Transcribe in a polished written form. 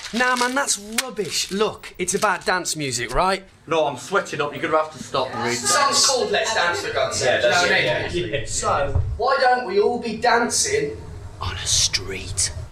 Nah, man, that's rubbish. Look, it's about dance music, right? No, I'm sweating up. You're going to have to stop and read The song's called Let's Dance, for God's sake. Yeah, You know what I mean? yeah. So, why don't we all be dancing on a street?